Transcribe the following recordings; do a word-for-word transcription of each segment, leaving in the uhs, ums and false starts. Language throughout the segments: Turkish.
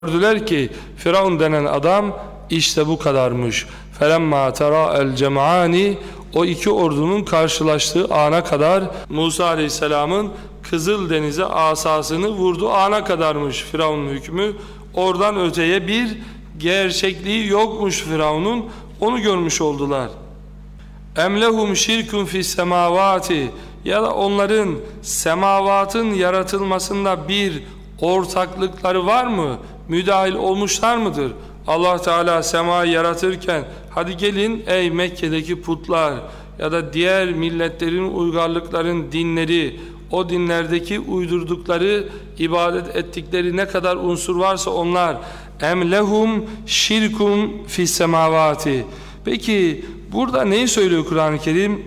Gördüler ki Firavun denen adam işte bu kadarmış. Felemma tera el cem'ani, o iki ordunun karşılaştığı ana kadar Musa Aleyhisselam'ın Kızıldeniz'e asasını vurdu ana kadarmış Firavun'un hükmü. Oradan öteye bir gerçekliği yokmuş Firavun'un, onu görmüş oldular. Emlehum şirkun fis semavati, ya da onların semavatın yaratılmasında bir ortaklıkları var mı? Müdahil olmuşlar mıdır? Allah Teala semayı yaratırken hadi gelin ey Mekke'deki putlar ya da diğer milletlerin, uygarlıkların dinleri, o dinlerdeki uydurdukları, ibadet ettikleri ne kadar unsur varsa onlar, emlehum şirkum fis semavati. Peki burada neyi söylüyor Kur'an-ı Kerim?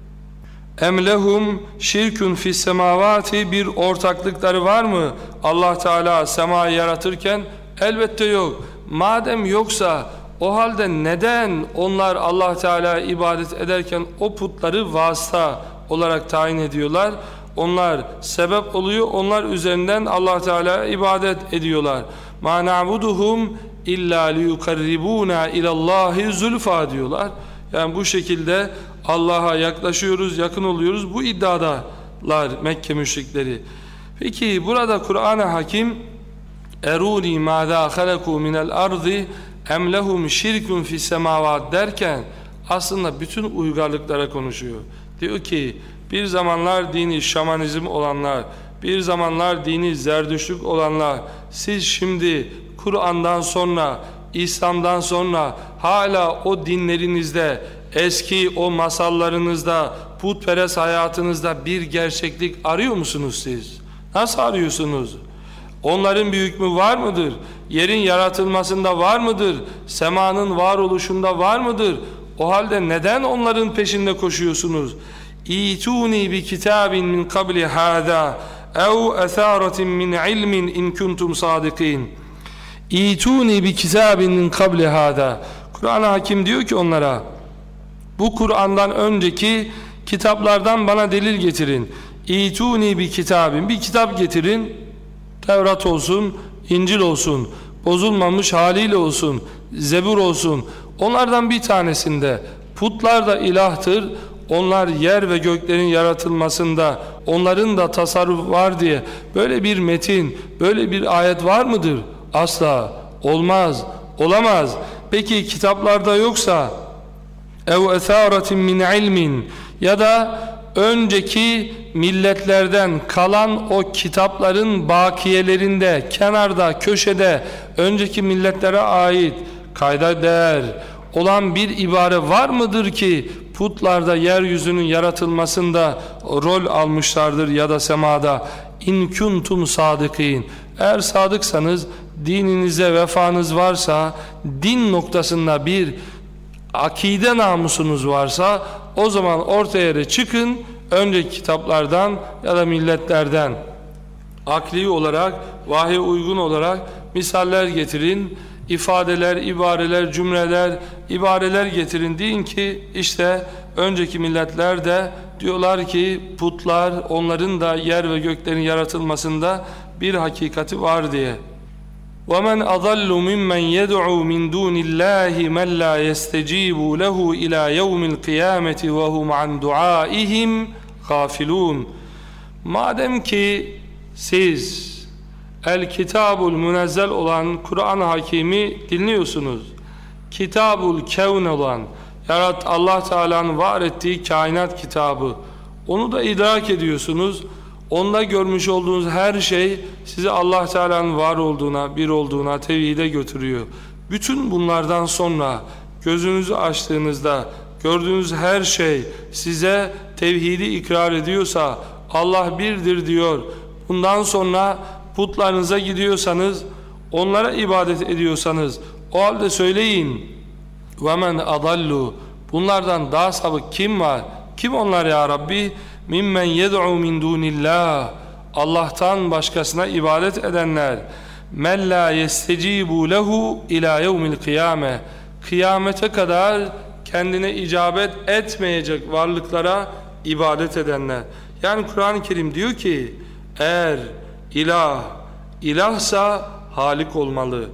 Emlehum şirkun fis semavati, bir ortaklıkları var mı? Allah Teala semayı yaratırken elbette yok. Madem yoksa o halde neden onlar Allah Teala ibadet ederken o putları vasıta olarak tayin ediyorlar? Onlar sebep oluyor, onlar üzerinden Allah Teala ibadet ediyorlar. Ma na'buduhum illa liyukarribuna ilallahi zulfa diyorlar. Yani bu şekilde Allah'a yaklaşıyoruz, yakın oluyoruz. Bu iddiadalar Mekke müşrikleri. Peki burada Kur'an-ı Hakim eruni mâzâ halekû minel ardı em lehum şirkun fis semâvât derken aslında bütün uygarlıklara konuşuyor. Diyor ki bir zamanlar dini şamanizm olanlar, bir zamanlar dini zerdüştlük olanlar, siz şimdi Kur'an'dan sonra, İslam'dan sonra hala o dinlerinizde, eski o masallarınızda, putperest hayatınızda bir gerçeklik arıyor musunuz siz? Nasıl arıyorsunuz? Onların bir hükmü var mıdır? Yerin yaratılmasında var mıdır? Semanın varoluşunda var mıdır? O halde neden onların peşinde koşuyorsunuz? İtuni bi kitabin min qabli hâzâ ev esâratin min ilmin in kuntum sâdikîn. İtuni bi kitabin min qabli hâzâ. Kur'an-ı Hakim diyor ki onlara, bu Kur'an'dan önceki kitaplardan bana delil getirin. İtuni bi kitabin, bir kitap getirin. Tevrat olsun, İncil olsun, bozulmamış haliyle olsun, Zebur olsun. Onlardan bir tanesinde putlar da ilahtır, onlar yer ve göklerin yaratılmasında onların da tasarrufu var diye böyle bir metin, böyle bir ayet var mıdır? Asla olmaz, olamaz. Peki kitaplarda yoksa ev esâratin min ilmin, ya da önceki milletlerden kalan o kitapların bakiyelerinde, kenarda, köşede önceki milletlere ait kayda değer olan bir ibare var mıdır ki putlarda yeryüzünün yaratılmasında rol almışlardır ya da semada? İn kuntum sadıkîn, eğer sadıksanız, dininize vefanız varsa, din noktasında bir akide namusunuz varsa, o zaman ortaya yere çıkın, önceki kitaplardan ya da milletlerden akli olarak, vahye uygun olarak misaller getirin, ifadeler, ibareler, cümleler, ibareler getirin. Deyin ki işte önceki milletler de diyorlar ki putlar, onların da yer ve göklerin yaratılmasında bir hakikati var diye. وَمَنْ أَضَلُّ مِمَّنْ يَدْعُوا مِنْ دُونِ اللّٰهِ مَنْ لَا يَسْتَجِيبُ لَهُ إِلَى يَوْمِ الْقِيَامَةِ وَهُمْ عَنْ دُعَائِهِمْ غَافِلُونَ. Madem ki siz El-Kitabul Münezzel olan Kur'an-ı Hakim'i dinliyorsunuz, Kitabul Kevn olan, yarat Allah Teala'nın var ettiği kainat kitabı, onu da idrak ediyorsunuz. Onda görmüş olduğunuz her şey sizi Allah Teala'nın var olduğuna, bir olduğuna, tevhide götürüyor. Bütün bunlardan sonra gözünüzü açtığınızda gördüğünüz her şey size tevhidi ikrar ediyorsa, Allah birdir diyor, bundan sonra putlarınıza gidiyorsanız, onlara ibadet ediyorsanız, o halde söyleyin, وَمَنْ أَضَلُّ, bunlardan daha sapık kim var? Kim onlar ya Rabbi? mimmen yed'u min dunillah, Allah'tan başkasına ibadet edenler, men la yestecibu lehu ila yevmil kıyame, kıyamete kadar kendine icabet etmeyecek varlıklara ibadet edenler. Yani Kur'an-ı Kerim diyor ki eğer ilah ilahsa halik olmalı.